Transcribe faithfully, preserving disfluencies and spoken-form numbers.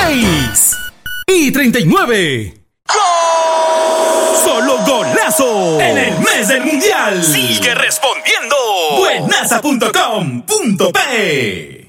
seis y treinta y nueve. ¡Gol! ¡Solo golazo! En el mes del mundial. Sigue respondiendo. Buenaza punto com punto pe